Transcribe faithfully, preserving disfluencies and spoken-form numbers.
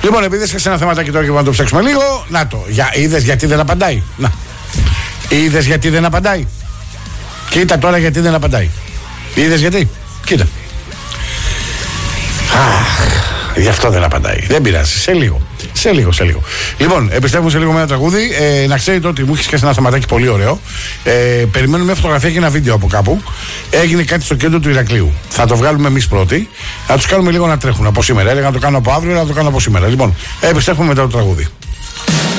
Λοιπόν, επειδή είσαι ένα θεματάκι τώρα και να το ψάξουμε λίγο, να το. Για, είδες γιατί δεν απαντάει. Να. Είδες γιατί δεν απαντάει. Κοίτα τώρα γιατί δεν απαντάει. Είδες γιατί. Κοίτα. Αχ, γι' αυτό δεν απαντάει. Δεν πειράζει. Σε λίγο. Σε λίγο, σε λίγο. Λοιπόν, επιστρέφουμε σε λίγο με ένα τραγούδι. Ε, να ξέρετε ότι μου έχει σκάσει ένα θεματάκι πολύ ωραίο. Ε, περιμένουμε μια φωτογραφία και ένα βίντεο από κάπου. Έγινε κάτι στο κέντρο του Ηρακλείου. Θα το βγάλουμε εμείς πρώτοι. Να τους κάνουμε λίγο να τρέχουν από σήμερα. Έλεγα να το κάνω από αύριο, να το κάνω από σήμερα. Λοιπόν, ε, επιστρέφουμε μετά το τραγούδι.